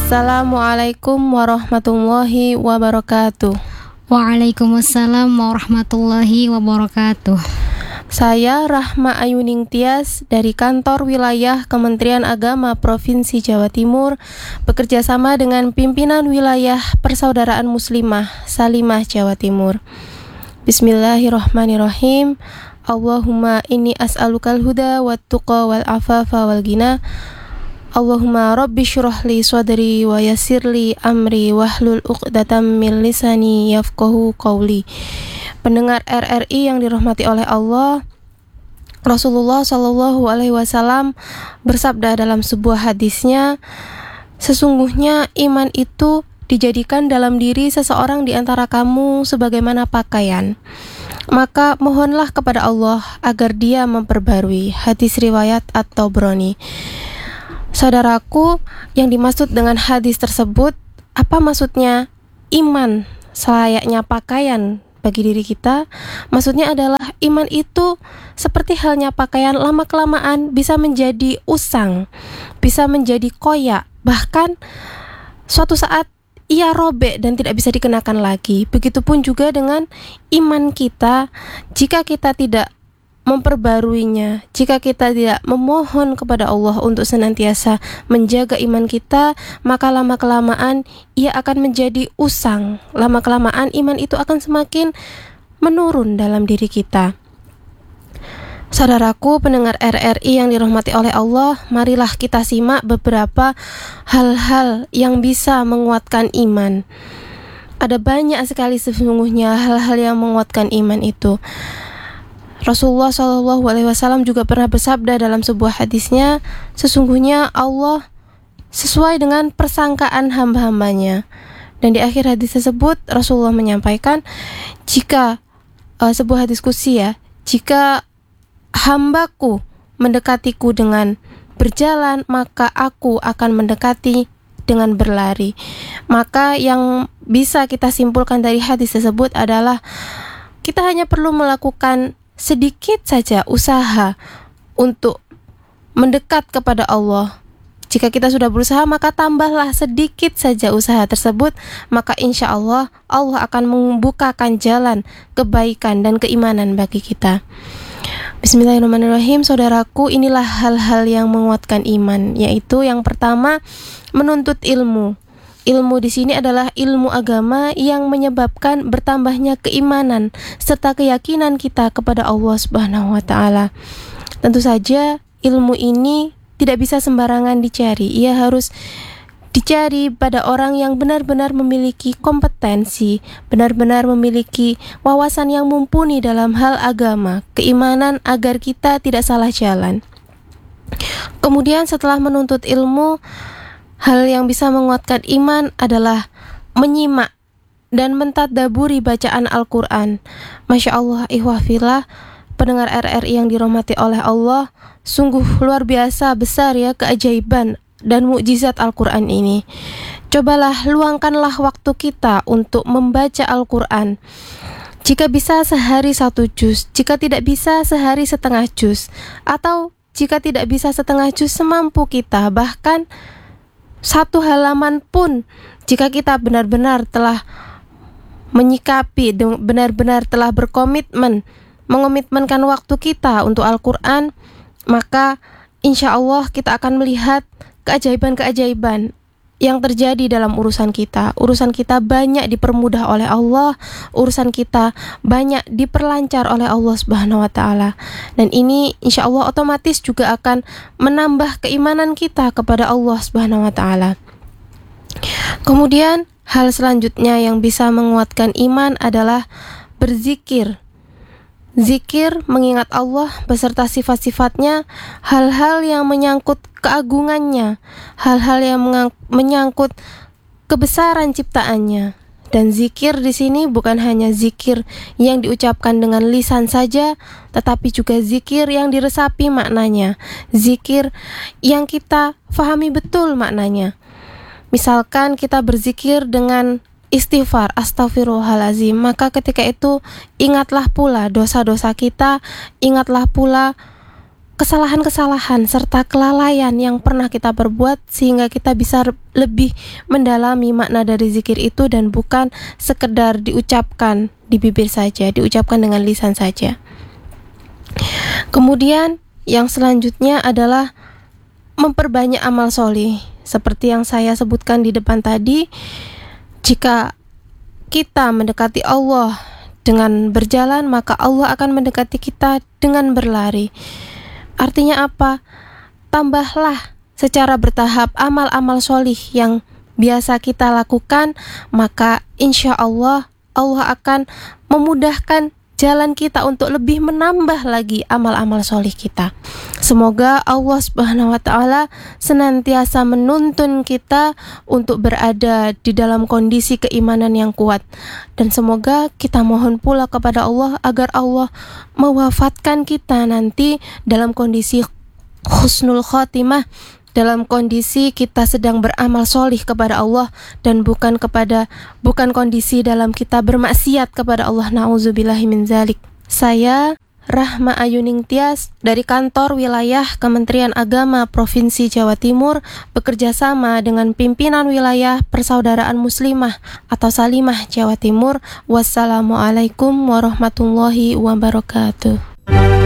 Assalamualaikum warahmatullahi wabarakatuh. Waalaikumsalam warahmatullahi wabarakatuh. Saya Rahma Ayuning Tias dari Kantor Wilayah Kementerian Agama Provinsi Jawa Timur bekerja sama dengan pimpinan wilayah Persaudaraan Muslimah Salimah Jawa Timur. Bismillahirrahmanirrahim. Allahumma inni as'alukal huda wat tuqa wal afafa wal ghina. Allahumma rabbi syurah li sadri wa yassir li amri wahlul 'uqdatam min lisani yafqahu qawli. Pendengar RRI yang dirahmati oleh Allah, Rasulullah Shallallahu Alaihi Wasallam bersabda dalam sebuah hadisnya, sesungguhnya iman itu dijadikan dalam diri seseorang di antara kamu sebagaimana pakaian. Maka mohonlah kepada Allah agar Dia memperbarui. Hadis riwayat At-Tabrani. Saudaraku, yang dimaksud dengan hadis tersebut, apa maksudnya iman selayaknya pakaian bagi diri kita? Maksudnya adalah iman itu seperti halnya pakaian, lama-kelamaan bisa menjadi usang, bisa menjadi koyak, bahkan suatu saat ia robek dan tidak bisa dikenakan lagi. Begitupun juga dengan iman kita, jika kita tidak memperbaruinya, jika kita tidak memohon kepada Allah untuk senantiasa menjaga iman kita, maka lama-kelamaan ia akan menjadi usang. Lama-kelamaan iman itu akan semakin menurun dalam diri kita. Saudaraku pendengar RRI yang dirahmati oleh Allah, marilah kita simak beberapa hal-hal yang bisa menguatkan iman. Ada banyak sekali sesungguhnya hal-hal yang menguatkan iman itu. Rasulullah Shallallahu Alaihi Wasallam juga pernah bersabda dalam sebuah hadisnya, sesungguhnya Allah sesuai dengan persangkaan hamba-hambanya. Dan di akhir hadis tersebut Rasulullah menyampaikan, jika sebuah diskusi jika hambaku mendekatiku dengan berjalan, maka aku akan mendekati dengan berlari. Maka yang bisa kita simpulkan dari hadis tersebut adalah kita hanya perlu melakukan sedikit saja usaha untuk mendekat kepada Allah. Jika kita sudah berusaha, maka tambahlah sedikit saja usaha tersebut, maka insya Allah Allah akan membukakan jalan kebaikan dan keimanan bagi kita. Bismillahirrahmanirrahim. Saudaraku, inilah hal-hal yang menguatkan iman, yaitu yang pertama, menuntut ilmu. Ilmu di sini adalah ilmu agama yang menyebabkan bertambahnya keimanan serta keyakinan kita kepada Allah Subhanahu wa taala. Tentu saja ilmu ini tidak bisa sembarangan dicari. Ia harus dicari pada orang yang benar-benar memiliki kompetensi, benar-benar memiliki wawasan yang mumpuni dalam hal agama, keimanan, agar kita tidak salah jalan. Kemudian setelah menuntut ilmu, hal yang bisa menguatkan iman adalah menyimak dan mentadaburi bacaan Al-Quran. Masya Allah, ihwafillah, pendengar RRI yang dirahmati oleh Allah, sungguh luar biasa besar keajaiban dan mukjizat Al-Quran ini. Cobalah luangkanlah waktu kita untuk membaca Al-Quran. Jika bisa sehari 1 juz, jika tidak bisa sehari setengah juz, atau jika tidak bisa setengah juz semampu kita, bahkan 1 halaman pun, jika kita benar-benar telah menyikapi, benar-benar telah berkomitmen, mengomitmenkan waktu kita untuk Al-Quran, maka insya Allah kita akan melihat keajaiban-keajaiban yang terjadi dalam urusan kita. Urusan kita banyak dipermudah oleh Allah, urusan kita banyak diperlancar oleh Allah Subhanahu wa taala. Dan ini insya Allah otomatis juga akan menambah keimanan kita kepada Allah Subhanahu wa taala. Kemudian hal selanjutnya yang bisa menguatkan iman adalah berzikir. Zikir mengingat Allah beserta sifat-sifatnya, hal-hal yang menyangkut keagungannya, hal-hal yang menyangkut kebesaran ciptaannya. Dan zikir di sini bukan hanya zikir yang diucapkan dengan lisan saja, tetapi juga zikir yang diresapi maknanya, zikir yang kita fahami betul maknanya. Misalkan kita berzikir dengan istighfar, astaghfirullahalazim, maka ketika itu ingatlah pula dosa-dosa kita, ingatlah pula kesalahan-kesalahan serta kelalaian yang pernah kita perbuat, sehingga kita bisa lebih mendalami makna dari zikir itu dan bukan sekedar diucapkan di bibir saja, diucapkan dengan lisan saja. Kemudian yang selanjutnya adalah memperbanyak amal soleh. Seperti yang saya sebutkan di depan tadi, jika kita mendekati Allah dengan berjalan, maka Allah akan mendekati kita dengan berlari. Artinya apa? Tambahlah secara bertahap amal-amal soleh yang biasa kita lakukan, maka insya Allah akan memudahkan jalan kita untuk lebih menambah lagi amal-amal soleh kita. Semoga Allah Subhanahu wa Ta'ala senantiasa menuntun kita untuk berada di dalam kondisi keimanan yang kuat, dan semoga kita mohon pula kepada Allah agar Allah mewafatkan kita nanti dalam kondisi husnul khotimah, dalam kondisi kita sedang beramal solih kepada Allah dan bukan kondisi dalam kita bermaksiat kepada Allah. Na'udzubillahi min dzalik. Saya Rahma Ayuning Tias dari Kantor Wilayah Kementerian Agama Provinsi Jawa Timur bekerja sama dengan pimpinan wilayah Persaudaraan Muslimah atau Salimah Jawa Timur. Wassalamualaikum warahmatullahi wabarakatuh.